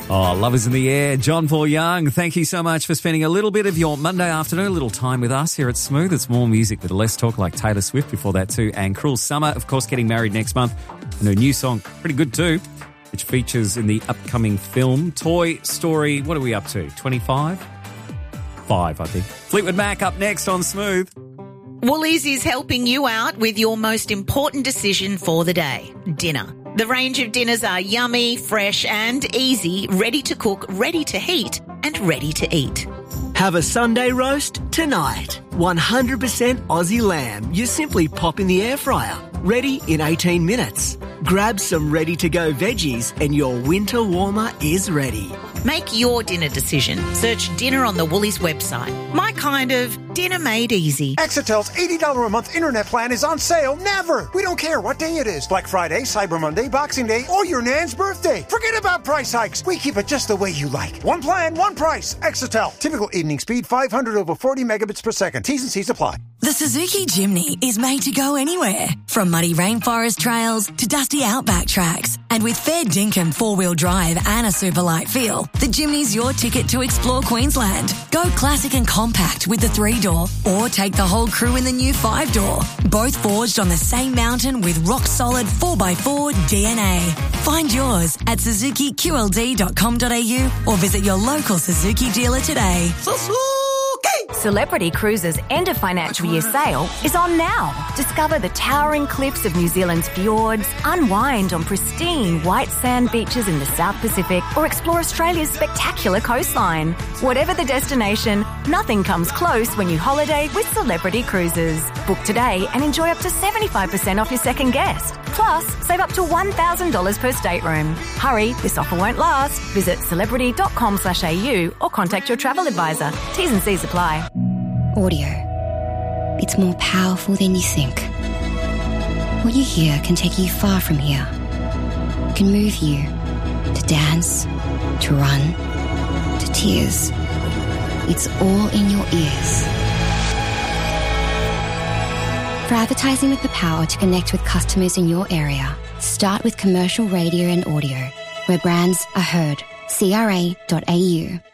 Oh, love is in the air. John Paul Young, thank you so much for spending a little bit of your Monday afternoon, a little time with us here at Smooth. It's more music with less talk, like Taylor Swift before that too, and Cruel Summer, of course, getting married next month. And her new song, pretty good too, which features in the upcoming film Toy Story. What are we up to? 25? 5, I think. Fleetwood Mac up next on Smooth. Woolies is helping you out with your most important decision for the day, dinner. The range of dinners are yummy, fresh and easy, ready to cook, ready to heat and ready to eat. Have a Sunday roast tonight. 100% Aussie lamb. You simply pop in the air fryer. Ready in 18 minutes. Grab some ready-to-go veggies and your winter warmer is ready. Make your dinner decision. Search dinner on the Woolies website. My kind of dinner made easy. Excel's $80 a month internet plan is on sale never. We don't care what day it is. Black Friday, Cyber Monday, Boxing Day, or your Nan's birthday. Forget about price hikes. We keep it just the way you like. One plan, one price. Exetel. Typical evening speed 500 over 40 megabits per second. T's and C's apply. The Suzuki Jimny is made to go anywhere, from muddy rainforest trails to dusty outback tracks. And with fair dinkum four-wheel drive and a super light feel, the Jimny's your ticket to explore Queensland. Go classic and compact with the 3-door, or take the whole crew in the new 5-door. Both forged on the same mountain with rock-solid 4x4 DNA. Find yours at suzukiqld.com.au or visit your local Suzuki dealer today. Celebrity Cruises' end of financial year sale is on now. Discover the towering cliffs of New Zealand's fjords, unwind on pristine white sand beaches in the South Pacific, or explore Australia's spectacular coastline. Whatever the destination, nothing comes close when you holiday with Celebrity Cruises. Book today and enjoy up to 75% off your second guest. Plus, save up to $1,000 per stateroom. Hurry, this offer won't last. Visit celebrity.com/au or contact your travel advisor. T's and C's apply. Audio. It's more powerful than you think. What you hear can take you far from here. It can move you to dance, to run, to tears. It's all in your ears. For advertising with the power to connect with customers in your area, start with commercial radio and audio, where brands are heard. CRA.au.